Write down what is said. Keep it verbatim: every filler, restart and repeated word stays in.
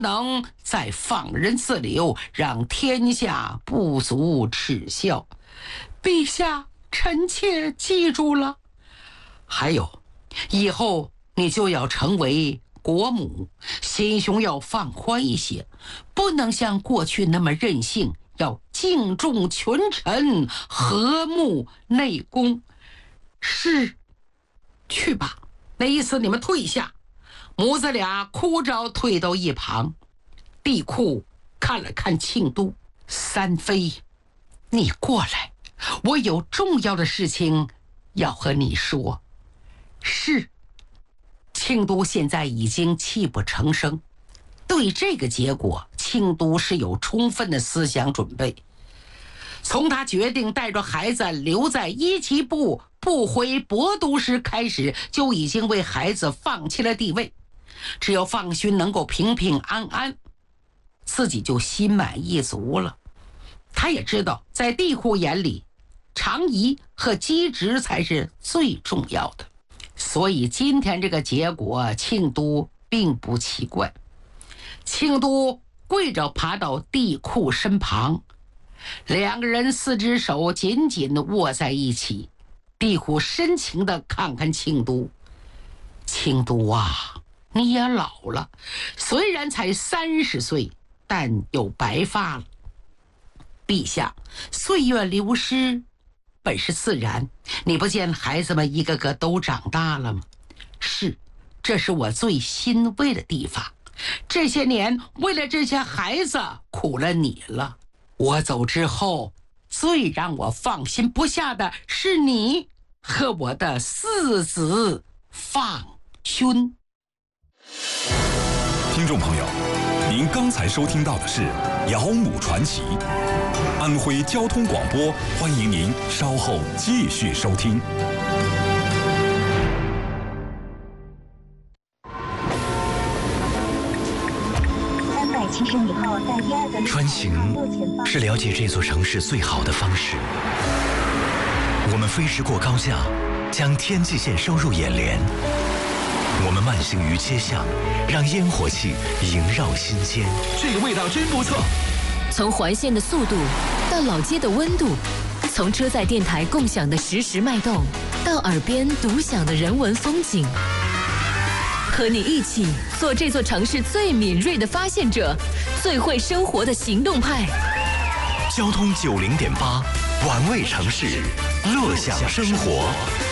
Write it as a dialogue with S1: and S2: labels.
S1: 能再放任自流，让天下不足耻笑。陛下，臣妾记住了。还有，以后你就要成为国母，心胸要放宽一些，不能像过去那么任性，要敬重群臣，和睦内宫。是，去吧。那意思你们退下。母子俩哭着退到一旁。帝喾看了看庆都，三妃，你过来，我有重要的事情要和你说。是。庆都现在已经泣不成声，对这个结果，庆都是有充分的思想准备。从他决定带着孩子留在一骑部不回博都时开始，就已经为孩子放弃了地位。只要放勋能够平平安安，自己就心满意足了。他也知道，在帝喾眼里，常仪和机直才是最重要的。所以今天这个结果，庆都并不奇怪。庆都跪着爬到帝喾身旁，两个人四只手紧紧地握在一起。帝喾深情地看看庆都，庆都啊，你也老了，虽然才三十岁，但有白发了。陛下，岁月流失本是自然，你不见孩子们一个个都长大了吗？是，这是我最欣慰的地方。这些年为了这些孩子苦了你了。我走之后，最让我放心不下的是你和我的四子放勋。
S2: 听众朋友，您刚才收听到的是《姚母传奇》，安徽交通广播，欢迎您稍后继续收听。
S3: 穿行是了解这座城市最好的方式。我们飞驰过高架，将天际线收入眼帘。我们慢行于街巷，让烟火气萦绕心间。
S4: 这个味道真不错。
S5: 从环线的速度到老街的温度，从车载电台共享的实时脉动，到耳边独享的人文风景。和你一起做这座城市最敏锐的发现者，最会生活的行动派。
S3: 交通九零点八，玩味城市，乐享生活。